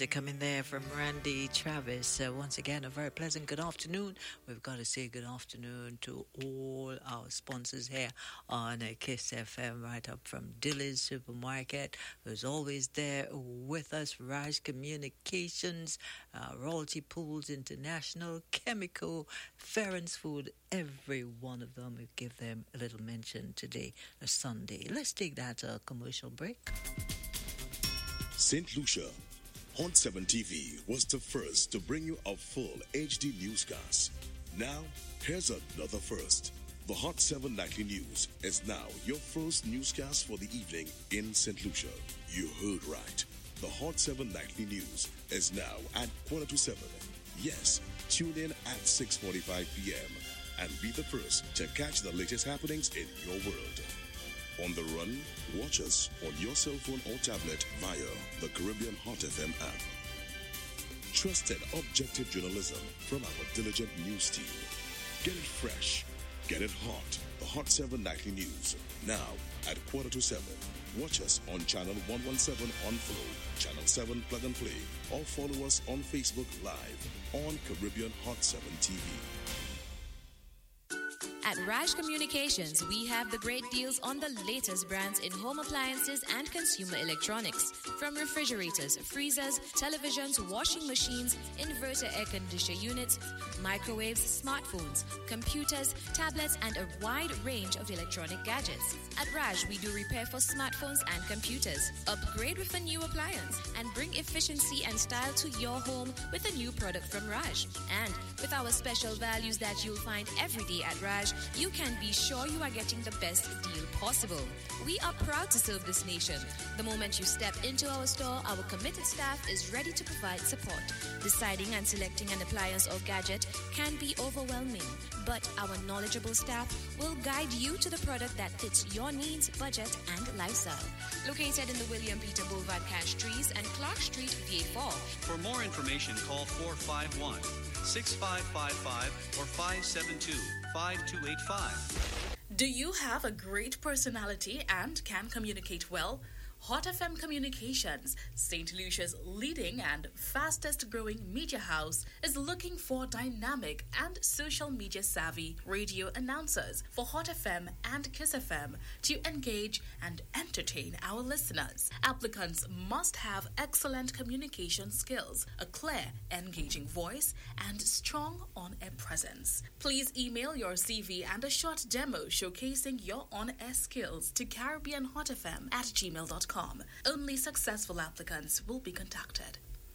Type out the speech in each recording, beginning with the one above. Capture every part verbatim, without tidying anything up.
Coming there from Randy Travis. Uh, once again, a very pleasant good afternoon. We've got to say good afternoon to all our sponsors here on uh, Kiss F M, right up from Dilly's Supermarket, who's always there with us, Raj Communications, uh, Royalty Pools International, Chemical, Ferens Food, every one of them. We give them a little mention today, a Sunday. Let's take that uh, commercial break. Saint Lucia Hot seven T V was the first to bring you a full H D newscast. Now, here's another first. The Hot seven Nightly News is now your first newscast for the evening in Saint Lucia. You heard right. The Hot seven Nightly News is now at quarter to seven. Yes, tune in at six forty-five p.m. and be the first to catch the latest happenings in your world. On the run, watch us on your cell phone or tablet via the Caribbean Hot F M app. Trusted, objective journalism from our diligent news team. Get it fresh. Get it hot. The Hot seven Nightly News. Now at quarter to seven. Watch us on channel one seventeen on Flow, channel seven Plug and Play, or follow us on Facebook Live on Caribbean Hot seven T V. At Raj Communications, we have the great deals on the latest brands in home appliances and consumer electronics. From refrigerators, freezers, televisions, washing machines, inverter air conditioner units, microwaves, smartphones, computers, tablets, and a wide range of electronic gadgets. At Raj, we do repair for smartphones and computers. Upgrade with a new appliance and bring efficiency and style to your home with a new product from Raj. And with our special values that you'll find every day at Raj, you can be sure you are getting the best deal possible. We are proud to serve this nation. The moment you step into our store, our committed staff is ready to provide support. Deciding and selecting an appliance or gadget can be overwhelming, but our knowledgeable staff will guide you to the product that fits your needs, budget, and lifestyle. Located in the William Peter Boulevard Cash Trees and Clark Street, V A four. For more information, call four five one, six five five five or five seven two, five two eight five. Do you have a great personality and can communicate well? Hot F M Communications, Saint Lucia's leading and fastest growing media house, is looking for dynamic and social media savvy radio announcers for Hot F M and Kiss F M to engage and entertain our listeners. Applicants must have excellent communication skills, a clear, engaging voice, and strong on-air presence. Please email your C V and a short demo showcasing your on-air skills to caribbean hot f m at gmail dot com. Only successful applicants will be contacted.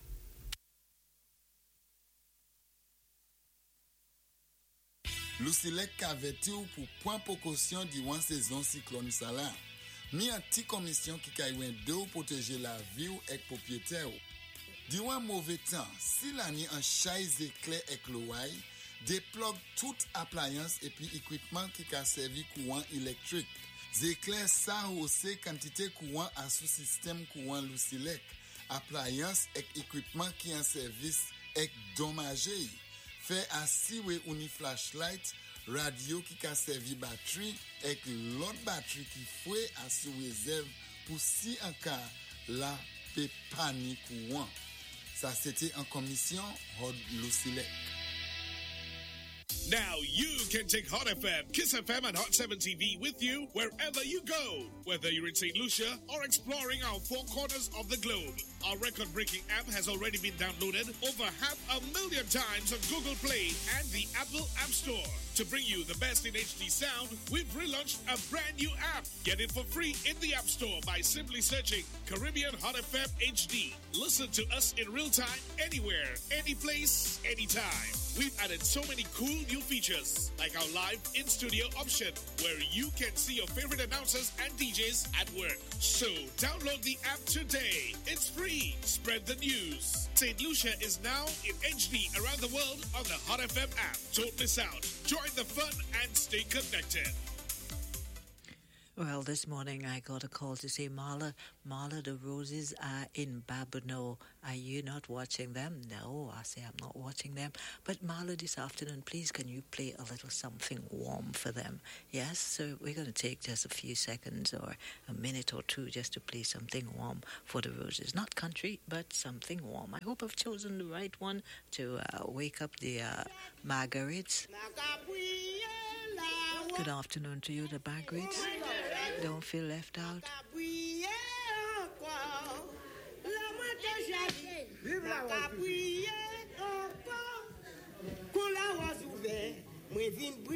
Lucilec kaveti ou pour point précaution diwan saison cyclone sala. Mi an ti commission qui kaywen de ou protéger la vie ou ek propriétaire. Diwan mauvais temps, si l'année en chaise éclair ek l'ouay, déplogue toute appliance et puis équipement qui ka servi courant électrique. Zéclair sa hausse quantité courant à sous système courant Lucilec, appliance et équipement qui en service est dommagé. Fait assis ou uni flashlight, radio qui ka servi batterie et l'autre batterie qui fouet à sous réserve pour si en cas la pe panique courant. Ça c'était en commission Hod Lucilec. Now you can take Hot F M, Kiss F M, and Hot seven T V with you wherever you go. Whether you're in Saint Lucia or exploring our four corners of the globe. Our record-breaking app has already been downloaded over half a million times on Google Play and the Apple App Store. To bring you the best in H D sound, we've relaunched a brand new app. Get it for free in the App Store by simply searching Caribbean Hot F M H D. Listen to us in real time, anywhere, any place, anytime. We've added so many cool new features, like our live in-studio option, where you can see your favorite announcers and D Js at work. So download the app today. It's free. Spread the news. Saint Lucia is now in H D around the world on the Hot F M app. Don't miss out. Join the fun and stay connected. Well, this morning I got a call to say, Marla, Marla, the roses are in Babonneau. Are you not watching them? No, I say I'm not watching them. But Marla, this afternoon, please, can you play a little something warm for them? Yes, so we're going to take just a few seconds or a minute or two just to play something warm for the roses. Not country, but something warm. I hope I've chosen the right one to uh, wake up the uh, Margarettes. Good afternoon to you, the Margarettes. Don't feel left out. Mwen vin